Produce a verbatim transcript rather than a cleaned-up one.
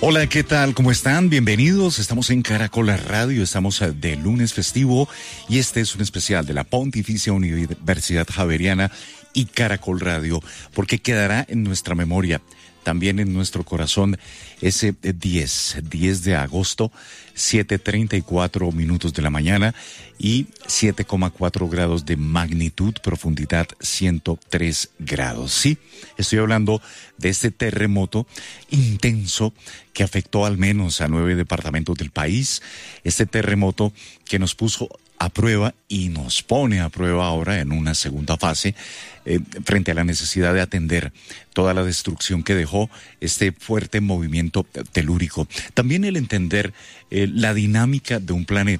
Hola, ¿qué tal? ¿Cómo están? Bienvenidos. Estamos en Caracol Radio, estamos de lunes festivo y este es un especial de la Pontificia Universidad Javeriana y Caracol Radio, porque quedará en nuestra memoria, también en nuestro corazón, ese diez de agosto, siete treinta y cuatro minutos de la mañana y siete coma cuatro grados de magnitud, profundidad ciento tres grados. Sí, estoy hablando de este terremoto intenso que afectó al menos a nueve departamentos del país, este terremoto que nos puso a prueba y nos pone a prueba ahora en una segunda fase eh, frente a la necesidad de atender toda la destrucción que dejó este fuerte movimiento telúrico. También el entender eh, la dinámica de un planeta